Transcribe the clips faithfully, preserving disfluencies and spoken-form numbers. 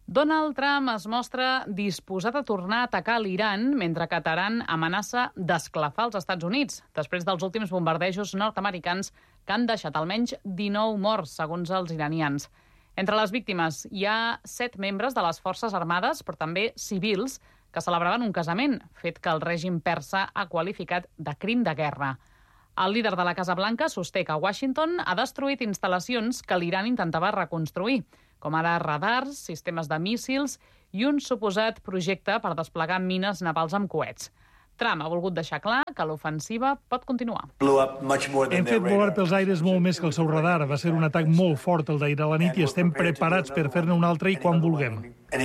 Donald Trump es mostra disposat a tornar a atacar l'Iran, mentre que Teheran amenaça d'esclafar els Estats Units, després dels últims bombardejos nord-americans que han deixat almenys dinou morts, segons els iranians. Entre les víctimes hi ha set membres de les Forces Armades, però també civils, que celebraven un casament, fet que el règim persa ha qualificat de crim de guerra. El líder de la Casa Blanca sosté que Washington ha destruït instal·lacions que l'Iran intentava reconstruir, com ara radars, sistemes de míssils i un suposat projecte per desplegar mines navals amb coets. Trump ha volgut deixar clar que l'ofensiva pot continuar. Hem fet volar pels aires molt més que el seu radar. Va ser un atac molt fort el d'ahir a la nit i estem preparats per fer-ne un altre i quan vulguem.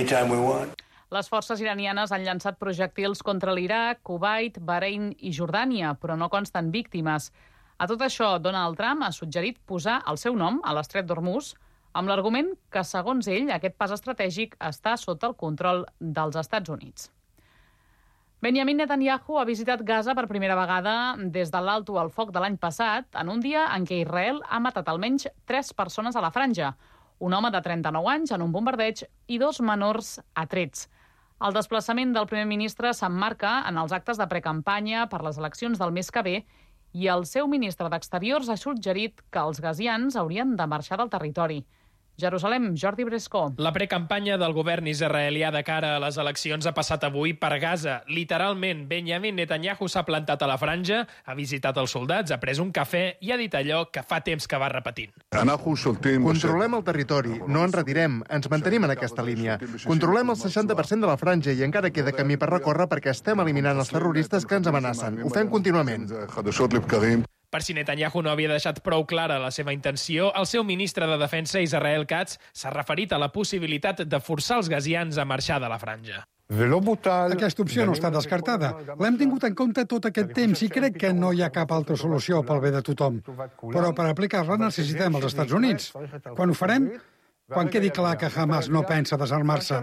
Les forces iranianes han llançat projectils contra l'Iraq, Kuwait, Bahrein i Jordània, però no consten víctimes. A tot això, Donald Trump ha suggerit posar el seu nom a l'estret d'Hormuz, amb l'argument que, segons ell, aquest pas estratègic està sota el control dels Estats Units. Benjamin Netanyahu ha visitat Gaza per primera vegada des de l'alto al foc de l'any passat, en un dia en què Israel ha matat almenys tres persones a la franja, un home de trenta-nou anys en un bombardeig i dos menors a trets. El desplaçament del primer ministre s'emmarca en els actes de precampanya per les eleccions del mes que ve i el seu ministre d'Exteriors ha suggerit que els gazians haurien de marxar del territori. Jerusalem, Jordi Brescó. La precampanya del govern israelià de cara a les eleccions ha passat avui per Gaza. Literalment, Benjamin Netanyahu s'ha plantat a la franja, ha visitat els soldats, ha pres un cafè i ha dit allò que fa temps que va repetint. Controlem el territori, no ens retirem, ens mantenim en aquesta línia. Controlem el seixanta per cent de la franja i encara queda camí per recórrer perquè estem eliminant els terroristes que ens amenacen. Ho fem contínuament. Per si Netanyahu no havia deixat prou clara la seva intenció, el seu ministre de Defensa, Israel Katz, s'ha referit a la possibilitat de forçar els gazians a marxar de la franja. Aquesta opció no està descartada. L'hem tingut en compte tot aquest temps i crec que no hi ha cap altra solució pel bé de tothom. Però per aplicar-la necessitem els Estats Units. Quan ho farem? Quan quedi clar que Hamas no pensa desarmar-se.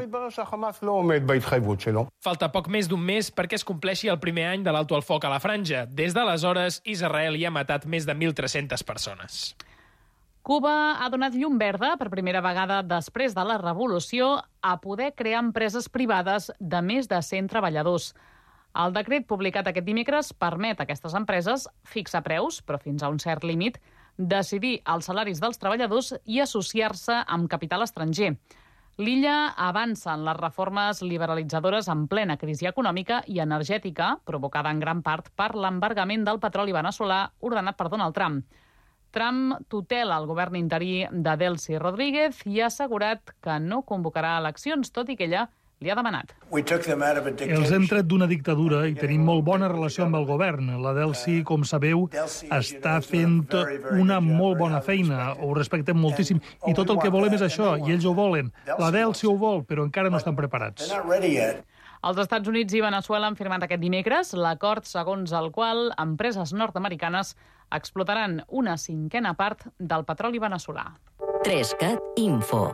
Falta poc més d'un mes perquè es compleixi el primer any de l'alto al foc a la franja. Des d'aleshores, Israel hi ha matat més de mil tres-centes persones. Cuba ha donat llum verda per primera vegada després de la revolució a poder crear empreses privades de més de cent treballadors. El decret publicat aquest dimecres permet a aquestes empreses fixar preus, però fins a un cert límit, decidir els salaris dels treballadors i associar-se amb capital estranger. L'illa avança en les reformes liberalitzadores en plena crisi econòmica i energètica, provocada en gran part per l'embargament del petroli veneçolà ordenat per Donald Trump. Trump tutela el govern interí de Delcy Rodríguez i ha assegurat que no convocarà eleccions, tot i que ella li ha demanat. Els hem tret d'una dictadura i tenim molt bona relació amb el govern. La Delcy, com sabeu, està fent una molt bona feina. Ho respectem moltíssim. I tot el que volem és això, i ells ho volen. La Delcy ho vol, però encara no estan preparats. Els Estats Units i Veneçuela han firmat aquest dimecres l'acord segons el qual empreses nord-americanes explotaran una cinquena part del petroli veneçolà. Trescat Info.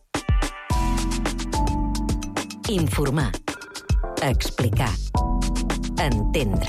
Informar. Explicar. Entendre.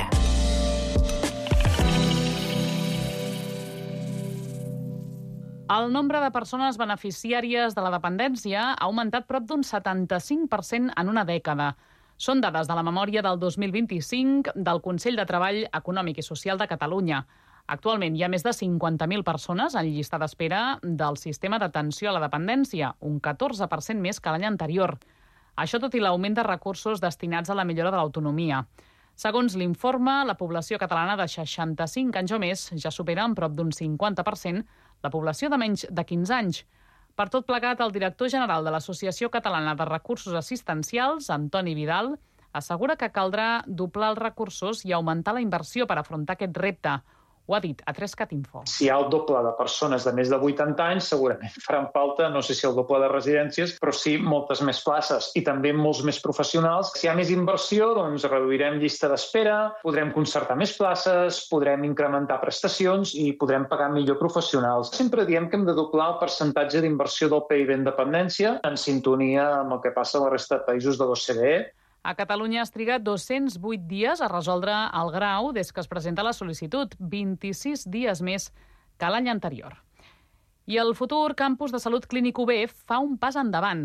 El nombre de persones beneficiàries de la dependència ha augmentat prop d'un setanta-cinc per cent en una dècada. Són dades de la memòria del dos mil vint-i-cinc del Consell de Treball Econòmic i Social de Catalunya. Actualment hi ha més de cinquanta mil persones en llista d'espera del sistema d'atenció a la dependència, un catorze per cent més que l'any anterior. Això tot i l'augment de recursos destinats a la millora de l'autonomia. Segons l'informe, la població catalana de seixanta-cinc anys o més ja supera en prop d'un cinquanta per cent la població de menys de quinze anys. Per tot plegat, el director general de l'Associació Catalana de Recursos Assistencials, Antoni Vidal, assegura que caldrà doblar els recursos i augmentar la inversió per afrontar aquest repte. Ho ha dit a Trescat Info. Si hi ha el doble de persones de més de vuitanta anys, segurament faran falta, no sé si el doble de residències, però sí moltes més places i també molts més professionals. Si hi ha més inversió, doncs reduirem llista d'espera, podrem concertar més places, podrem incrementar prestacions i podrem pagar millor professionals. Sempre diem que hem de doblar el percentatge d'inversió del P I B en dependència en sintonia amb el que passa a la resta de països de l'O C D E. A Catalunya has trigat dos-cents vuit dies a resoldre el grau des que es presenta la sol·licitud, vint-i-sis dies més que l'any anterior. I el futur campus de Salut Clínic U B fa un pas endavant.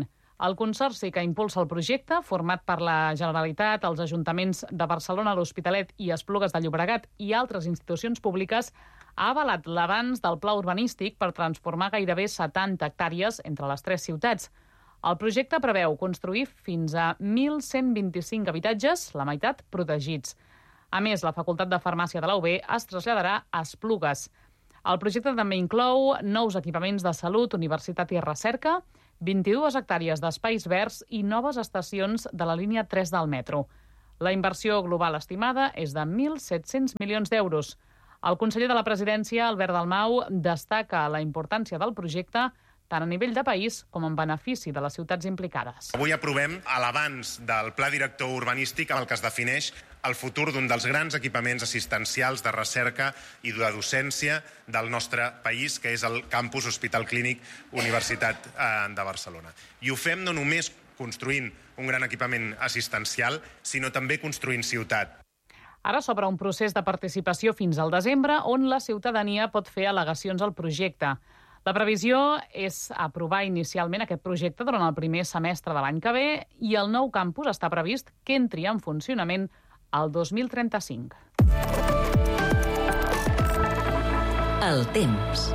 El consorci que impulsa el projecte, format per la Generalitat, els ajuntaments de Barcelona, l'Hospitalet i Esplugues de Llobregat i altres institucions públiques, ha avalat l'avanç del pla urbanístic per transformar gairebé setanta hectàrees entre les tres ciutats. El projecte preveu construir fins a mil cent vint-i-cinc habitatges, la meitat protegits. A més, la Facultat de Farmàcia de la U B es traslladarà a Esplugues. El projecte també inclou nous equipaments de salut, universitat i recerca, vint-i-dues hectàrees d'espais verds i noves estacions de la línia tres del metro. La inversió global estimada és de mil set-cents milions d'euros. El conseller de la Presidència, Albert Dalmau, destaca la importància del projecte tant a nivell de país com en benefici de les ciutats implicades. Avui aprovem l'avanç del Pla Director Urbanístic amb el que es defineix el futur d'un dels grans equipaments assistencials de recerca i de docència del nostre país, que és el campus Hospital Clínic Universitat de Barcelona. I ho fem no només construint un gran equipament assistencial, sinó també construint ciutat. Ara s'obre un procés de participació fins al desembre on la ciutadania pot fer al·legacions al projecte. La previsió és aprovar inicialment aquest projecte durant el primer semestre de l'any que ve i el nou campus està previst que entri en funcionament el dos mil trenta-cinc. El temps.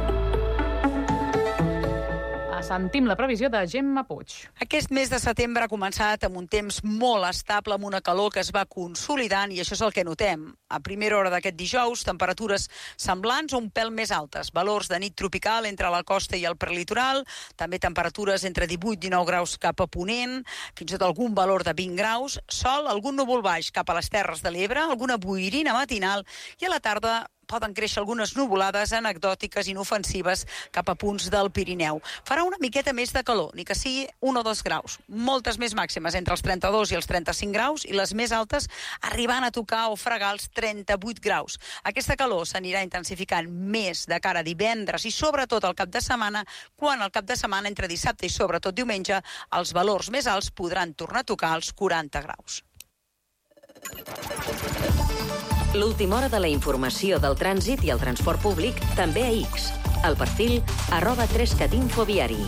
Sentim la previsió de Gemma Puig. Aquest mes de setembre ha començat amb un temps molt estable, amb una calor que es va consolidant, i això és el que notem. A primera hora d'aquest dijous, temperatures semblants o un pèl més altes. Valors de nit tropical entre la costa i el prelitoral, també temperatures entre divuit i dinou graus cap a Ponent, fins i tot algun valor de vint graus, sol, algun núvol baix cap a les Terres de l'Ebre, alguna boirina matinal, i a la tarda poden créixer algunes nuvolades anecdòtiques inofensives cap a punts del Pirineu. Farà una miqueta més de calor, ni que sigui un o dos graus. Moltes més màximes entre els trenta-dos i els trenta-cinc graus i les més altes arribant a tocar o fregar els trenta-vuit graus. Aquesta calor s'anirà intensificant més de cara a divendres i sobretot al cap de setmana, quan al cap de setmana entre dissabte i sobretot diumenge els valors més alts podran tornar a tocar els quaranta graus. L'última hora de la informació del trànsit i el transport públic també a X. El perfil arroba trescat infoviari.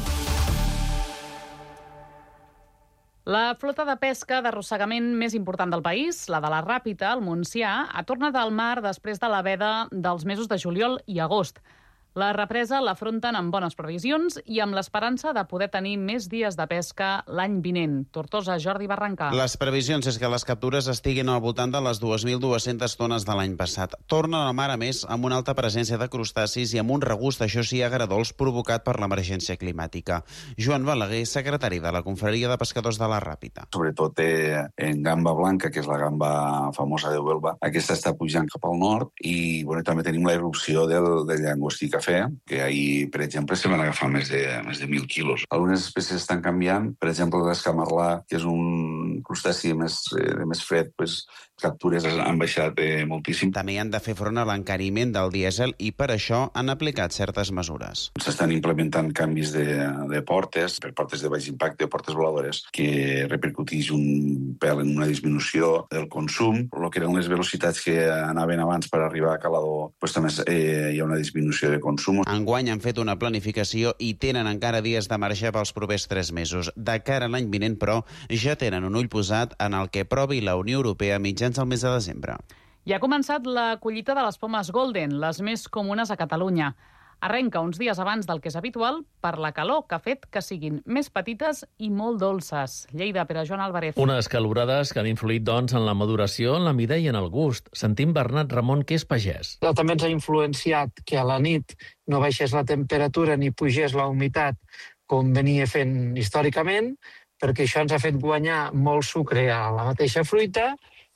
La flota de pesca d'arrossegament més important del país, la de la Ràpita, al Montsià, ha tornat al mar després de la veda dels mesos de juliol i agost. La represa l'afronten amb bones previsions i amb l'esperança de poder tenir més dies de pesca l'any vinent. Tortosa, Jordi Barrancà. Les previsions és que les captures estiguin al voltant de les dues mil dues-centes tones de l'any passat. Torna a la mar, a més, amb una alta presència de crustacis i amb un regust, això sí, agradols provocat per l'emergència climàtica. Joan Balaguer, secretari de la Confraria de Pescadors de la Ràpita. Sobretot eh, en gamba blanca, que és la gamba famosa de Huelva, aquesta està pujant cap al nord i bueno, també tenim la irrupció del, del llangostí cafè, que ahir, per exemple, se van agafar més de, més de mil quilos. Algunes espècies estan canviant, per exemple, l'escamarlà, que és un crustaci més, eh, de més fred, pues, captures han baixat eh, moltíssim. També han de fer front a l'encariment del dièsel i per això han aplicat certes mesures. S'estan implementant canvis de, de portes, per portes de baix impacte o portes voladores, que repercuteix un pèl en una disminució del consum. El que eren les velocitats que anaven abans per arribar a calador, pues, també eh, hi ha una disminució de consum. Enguany han fet una planificació i tenen encara dies de marge pels propers tres mesos. De cara a l'any vinent, però, ja tenen un ull posat en el que aprovi la Unió Europea mitjans al mes de desembre. I ha començat la collita de les pomes Golden, les més comunes a Catalunya. Arrenca uns dies abans del que és habitual per la calor que ha fet que siguin més petites i molt dolces. Lleida, per a Joan Álvarez. Unes calorades que han influït, doncs, en la maduració, en la mida i en el gust. Sentim Bernat Ramon, que és pagès. També ens ha influenciat que a la nit no baixés la temperatura ni pugés la humitat com venia fent històricament, perquè això ens ha fet guanyar molt sucre a la mateixa fruita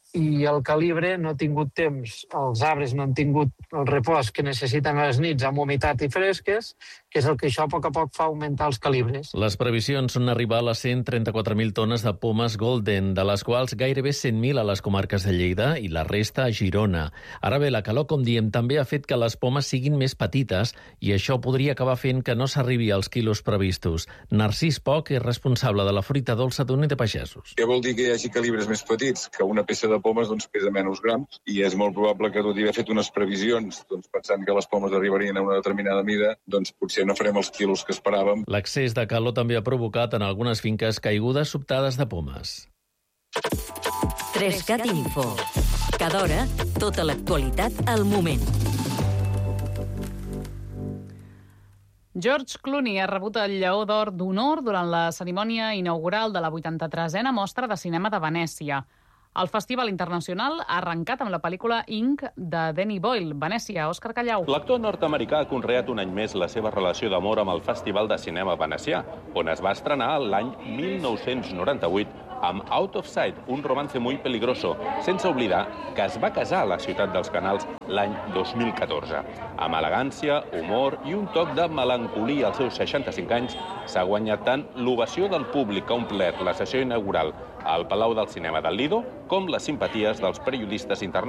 i el calibre no ha tingut temps, els arbres no han tingut el repòs que necessiten a les nits amb humitat i fresques, que és el que això a poc a poc fa augmentar els calibres. Les previsions són arribar a les cent trenta-quatre mil tones de pomes Golden, de les quals gairebé cent mil a les comarques de Lleida i la resta a Girona. Ara bé, la calor, com diem, també ha fet que les pomes siguin més petites i això podria acabar fent que no s'arribi als quilos previstos. Narcís Poc és responsable de la fruita dolça d'Unió de Pagesos. Què vol dir que hi hagi calibres més petits? Que una peça de pomes doncs, pesa menys grams i és molt probable que tot i haver fet unes previsions doncs, pensant que les pomes arribarien a una determinada mida, doncs potser potser no farem els quilos que esperàvem. L'excés de calor també ha provocat en algunes finques caigudes sobtades de pomes. trescat Info. Cada hora, tota l'actualitat al moment. George Clooney ha rebut el Lleó d'Or d'Honor durant la cerimònia inaugural de la vuitanta-tresena Mostra de Cinema de Venècia. El Festival Internacional ha arrencat amb la pel·lícula Ink de Danny Boyle. Venècia, Òscar Callau. L'actor nord-americà ha conreat un any més la seva relació d'amor amb el Festival de Cinema Venecià, on es va estrenar l'any mil nou-cents noranta-vuit amb Out of Sight, un romance muy peligroso, sense oblidar que es va casar a la ciutat dels Canals l'any dos mil catorze. Amb elegància, humor i un toc de melancolia als seus seixanta-cinc anys, s'ha guanyat tant l'ovació del públic que ha omplert la sessió inaugural al Palau del Cinema del Lido com les simpaties dels periodistes internacionals